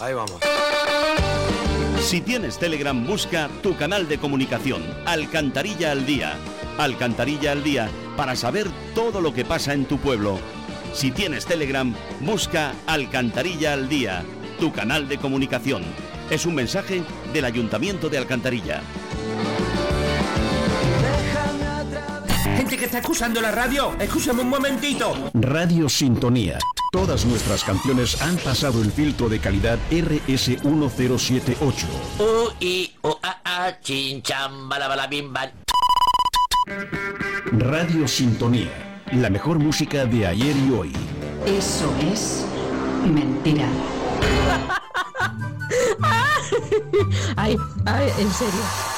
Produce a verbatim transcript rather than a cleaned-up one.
Ahí vamos. Si tienes Telegram, busca tu canal de comunicación, Alcantarilla al Día. Alcantarilla al Día, para saber todo lo que pasa en tu pueblo. Si tienes Telegram, busca Alcantarilla al Día, tu canal de comunicación. Es un mensaje del Ayuntamiento de Alcantarilla. Gente que está escuchando la radio, escúchame un momentito. Radio Sintonía. Todas nuestras canciones han pasado el filtro de calidad R S uno cero siete ocho. U, I, O, A, A, chin, cham, bala, bala, bim, bam. Radio Sintonía. La mejor música de ayer y hoy. Eso es mentira. Ay, ay, en serio.